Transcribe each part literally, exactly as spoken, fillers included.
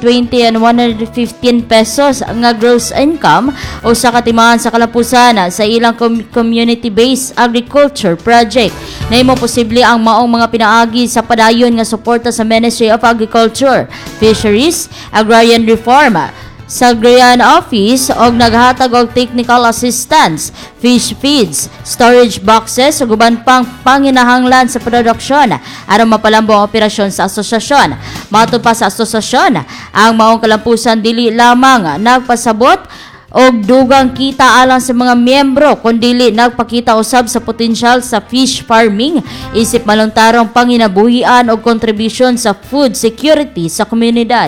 twenty and one hundred fifteen pesos nga gross income o sa katimaan sa kalapusan sa ilang com- community-based agriculture project. Nahimo posible ang maong mga pinaagi sa padayon nga suporta sa Ministry of Agriculture, Fisheries, Agrarian Reform, sa Agrarian Office og naghatag og technical assistance, fish feeds, storage boxes ug uban pang panginahanglan sa produksyon aron mapalambo ang operasyon sa asosasyon. Matod pa sa asosasyon, ang maong kalampusan dili lamang nagpasabot og dugang kita alang sa mga miyembro kundili nagpakita usab sa potensyal sa fish farming isip maluntarong panginabuhian og kontribusyon sa food security sa komunidad.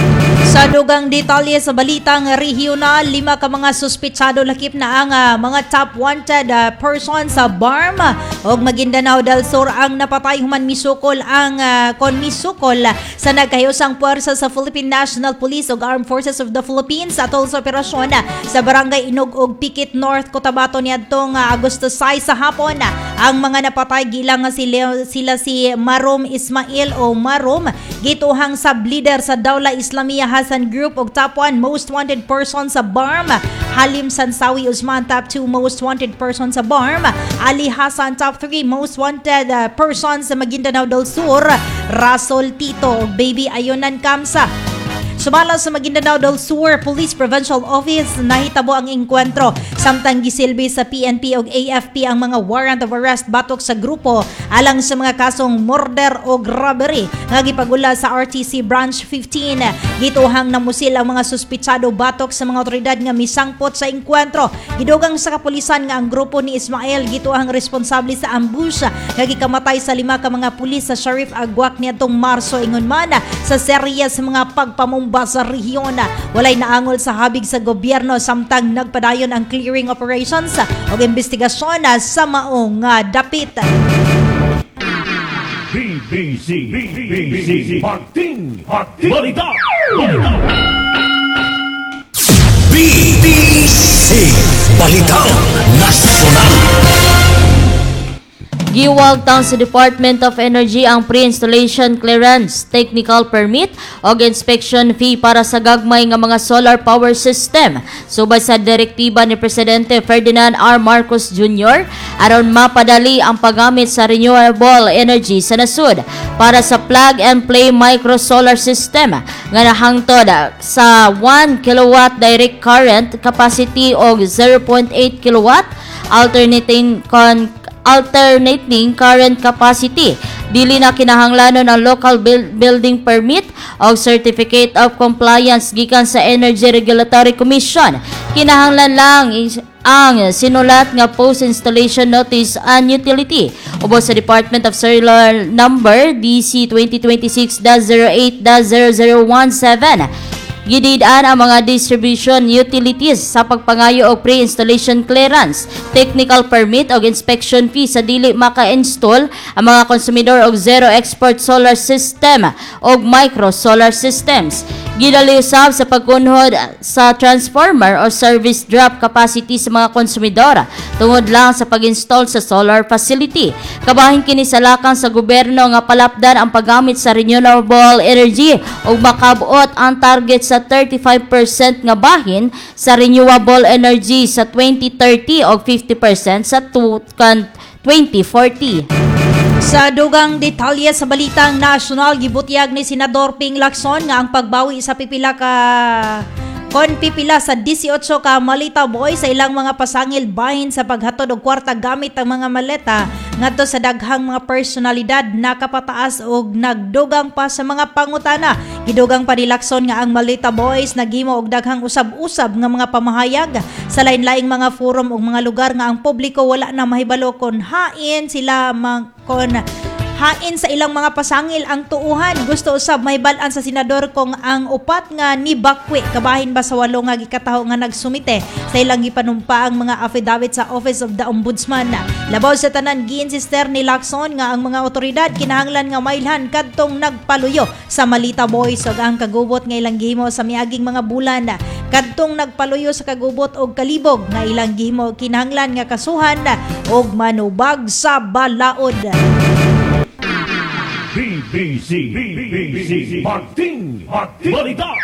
Sa dugang detalye sa balitang regional, lima ka mga suspitsado lakip na ang uh, mga top wanted uh, person sa B A R M og Maguindanao del Sur ang napatay human misukol ang uh, kon misukol sa nagkahiyosang puwersa sa Philippine National Police ug Armed Forces of the Philippines atol sa operasyon uh, sa barangay Inog ug Pikit North, Cotabato niadtong uh, Agosto sais sa hapon. Uh, ang mga napatay gilang nga sila, sila si Marom Ismail o Marom, gituhang sub-leader sa Dawla Islamiyah Hassan Group og top one most wanted person sa B A R M. Halim Sansawi Usman top two most wanted person sa B A R M. Ali Hassan top three most wanted uh, person sa Maguindanao del Sur. Rasol Tito og Baby Ayonan Kamsa. Sumala sa Maguindanao del Sur Police Provincial Office, nahitabo ang engkwentro samtang gisilbi sa P N P ug A F P ang mga warrant of arrest batok sa grupo alang sa mga kasong murder o robbery nga gipagula sa R T C Branch fifteen. Gituhang namusil ang mga suspitsado batok sa mga otoridad nga misangpot sa engkwentro. Gidugang sa kapulisan nga ang grupo ni Ismael gituhang responsable sa ambush nga gikamatay sa lima ka mga pulis sa Sheriff Agwak niadtong Marso ingon man sa serya sa mga pagpamumba sa rehiyon. Walay naangol sa habig sa gobyerno samtang nagpadayon ang clearing operations o investigasyon sa maong uh, dapit. B B C B B C Hating Hating Balita Balita B B C Balitang Nasional. Giwagtang sa Department of Energy ang pre-installation clearance, technical permit o inspection fee para sa gagmay nga mga solar power system. Subay sa direktiba ni Presidente Ferdinand R. Marcos Junior aron mapadali ang paggamit sa renewable energy sa nasud para sa plug-and-play micro solar system nga nahangtod sa one kilowatt direct current capacity o zero point eight kilowatt alternating con alternating current capacity. Dili na kinahanglanon ang local building permit o certificate of compliance gikan sa Energy Regulatory Commission. Kinahanglan lang ang sinulat nga post-installation notice and utility ubos sa Department of Cellular Number D C twenty twenty-six dash zero eight dash zero zero one seven. Gididaan ang mga distribution utilities sa pagpangayo og pre-installation clearance, technical permit o inspection fee sa dili maka-install ang mga konsumidor og zero export solar system o micro solar systems. Gidali usab sa pagkunhod sa transformer o service drop capacity sa mga konsumidor tungod lang sa pag-install sa solar facility. Kabahin kini sa lakang sa gobyerno nga palapdan ang paggamit sa renewable energy ug makabuot ang target sa thirty-five percent nga bahin sa renewable energy sa twenty thirty o fifty percent sa twenty forty. Sa dugang detalye sa balitang nasyonal, gibutyag ni Senador Ping Lacson nga ang pagbawi sa pipila ka kon pipila sa eighteen ka malita boy sa ilang mga pasangil bahin sa paghatod og kwarta gamit ang mga maleta ngadto sa daghang mga personalidad nakapataas og nagdugang pa sa mga pangutana. Gidugang pa ni Lacson nga ang malita boys naghimo og daghang usab-usab nga mga pamahayag sa lain-laing mga forum ug mga lugar nga ang publiko wala na mahibalo kon hain sila mang kon hain sa ilang mga pasangil ang tuuhan. Gusto usab mahibal-an sa senador kung ang upat nga ni Bakwi kabahin ba sa walo nga gikataho nga nagsumite sa ilang gipanumpa ang mga affidavit sa Office of the Ombudsman. Labaw sa tanan giinsister ni Lacson nga ang mga otoridad kinahanglan nga mailhan kadtong nagpaluyo sa Malita Boys ug ang kagubot nga ilang gihimo sa miaging mga bulan kadtong nagpaluyo sa kagubot og kalibog nga ilang gihimo kinahanglan nga kasuhan og manubag sa balaod. B B C B B C Hating Hating Balita